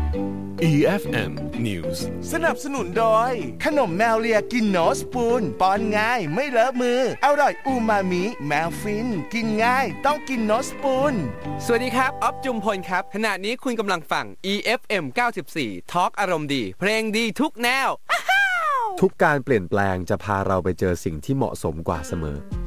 EFM News สนับสนุนโดยขนมแมวเลียกินโนสปูนป้อนง่ายไม่เลอะมืออร่อยอูมามิแมวฟินกินง่ายต้องกินโนสปูนสวัสดีครับอ๊อฟจุมพลครับขณะนี้คุณกำลังฟัง EFM 94 ทอล์กอารมณ์ดีเพลงดีทุกแนวทุกการเปลี่ยนแปลงจะพาเราไปเจอสิ่งที่เหมาะสมกว่าเสมอ